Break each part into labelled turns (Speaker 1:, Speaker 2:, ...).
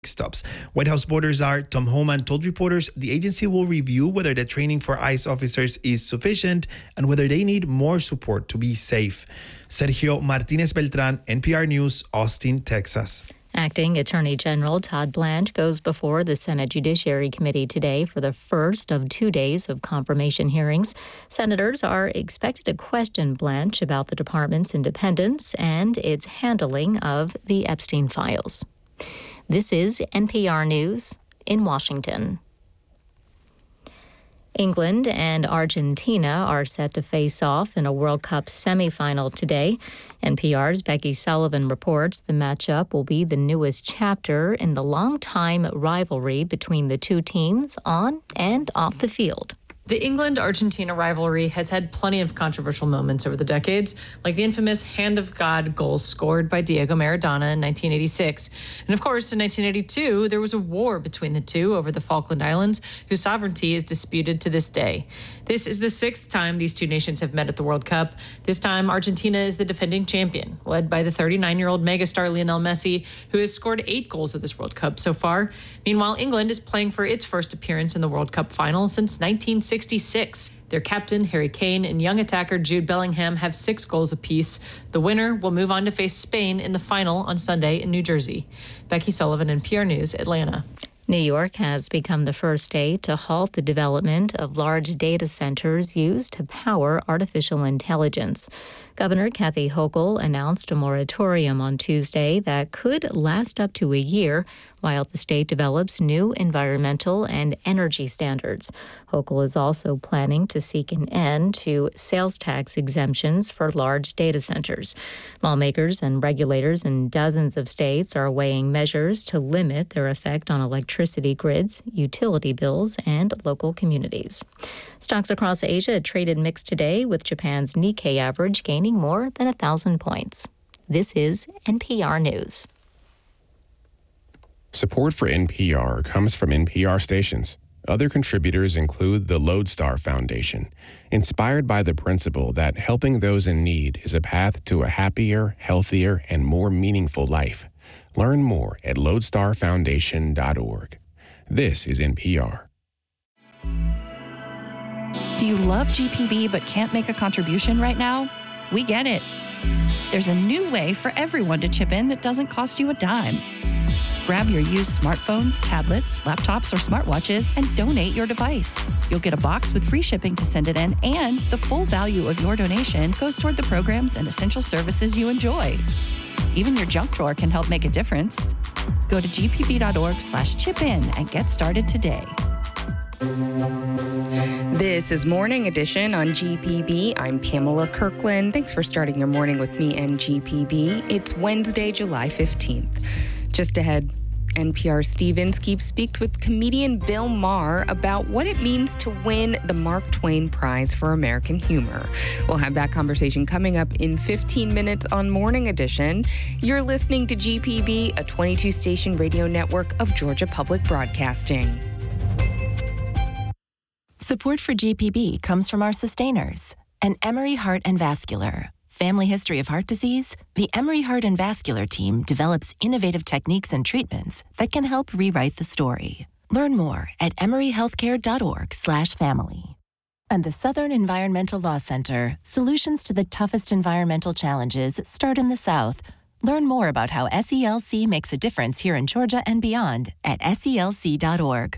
Speaker 1: stops. White House border czar Tom Homan told reporters the agency will review whether the training for ICE officers is sufficient and whether they need more support to be safe. Sergio Martinez Beltran, NPR News, Austin, Texas.
Speaker 2: Acting Attorney General Todd Blanche goes before the Senate Judiciary Committee today for the first of 2 days of confirmation hearings. Senators are expected to question Blanche about the department's independence and its handling of the Epstein files. This is NPR News in Washington. England and Argentina are set to face off in a World Cup semifinal today. NPR's Becky Sullivan reports the matchup will be the newest chapter in the long-time rivalry between the two teams on and off the field.
Speaker 3: The England-Argentina rivalry has had plenty of controversial moments over the decades, like the infamous Hand of God goal scored by Diego Maradona in 1986. And of course, in 1982, there was a war between the two over the Falkland Islands, whose sovereignty is disputed to this day. This is the sixth time these two nations have met at the World Cup. This time, Argentina is the defending champion, led by the 39-year-old megastar Lionel Messi, who has scored 8 goals at this World Cup so far. Meanwhile, England is playing for its first appearance in the World Cup final since 1966. Their captain, Harry Kane, and young attacker Jude Bellingham have 6 goals apiece. The winner will move on to face Spain in the final on Sunday in New Jersey. Becky Sullivan, NPR News, Atlanta.
Speaker 2: New York has become the first state to halt the development of large data centers used to power artificial intelligence. Governor Kathy Hochul announced a moratorium on Tuesday that could last up to a year while the state develops new environmental and energy standards. Hochul is also planning to seek an end to sales tax exemptions for large data centers. Lawmakers and regulators in dozens of states are weighing measures to limit their effect on electricity grids, utility bills, and local communities. Stocks across Asia traded mixed today, with Japan's Nikkei average gaining more than 1,000 points. This is NPR News.
Speaker 4: Support for NPR comes from NPR stations. Other contributors include the Lodestar Foundation, inspired by the principle that helping those in need is a path to a happier, healthier, and more meaningful life. Learn more at lodestarfoundation.org. This is NPR.
Speaker 5: Do you love GPB but can't make a contribution right now? We get it. There's a new way for everyone to chip in that doesn't cost you a dime. Grab your used smartphones, tablets, laptops, or smartwatches and donate your device. You'll get a box with free shipping to send it in, and the full value of your donation goes toward the programs and essential services you enjoy. Even your junk drawer can help make a difference. Go to gpb.org/chip-in and get started today.
Speaker 6: This is Morning Edition on GPB. I'm Pamela Kirkland. Thanks for starting your morning with me and GPB. It's Wednesday, July 15th. Just ahead, NPR's Steve Inskeep speaks with comedian Bill Maher about what it means to win the Mark Twain Prize for American Humor. We'll have that conversation coming up in 15 minutes on Morning Edition. You're listening to GPB, a 22-station radio network of Georgia Public Broadcasting.
Speaker 7: Support for GPB comes from our sustainers and Emory Heart and Vascular. Family history of heart disease? The Emory Heart and Vascular team develops innovative techniques and treatments that can help rewrite the story. Learn more at emoryhealthcare.org/family. And the Southern Environmental Law Center, solutions to the toughest environmental challenges start in the South. Learn more about how SELC makes a difference here in Georgia and beyond at SELC.org.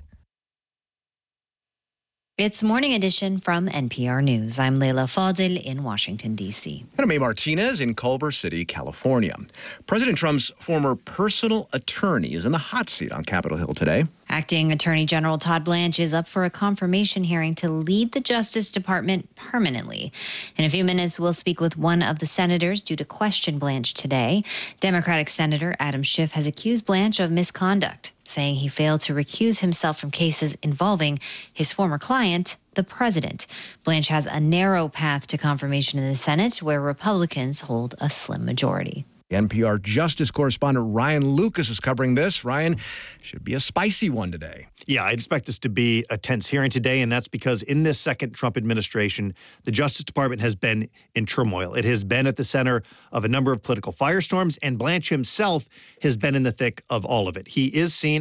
Speaker 8: It's Morning Edition from NPR News. I'm Leila Fadil in Washington, D.C.
Speaker 9: And I'm A. Martinez in Culver City, California. President Trump's former personal attorney is in the hot seat on Capitol Hill today.
Speaker 8: Acting Attorney General Todd Blanche is up for a confirmation hearing to lead the Justice Department permanently. In a few minutes, we'll speak with one of the senators due to question Blanche today. Democratic Senator Adam Schiff has accused Blanche of misconduct, saying he failed to recuse himself from cases involving his former client, the president. Blanche has a narrow path to confirmation in the Senate, where Republicans hold a slim majority.
Speaker 9: The NPR Justice correspondent Ryan Lucas is covering this. Ryan, should be a spicy one today.
Speaker 10: Yeah, I expect this to be a tense hearing today, and that's because in this second Trump administration, the Justice Department has been in turmoil. It has been at the center of a number of political firestorms, and Blanche himself has been in the thick of all of it. He is seen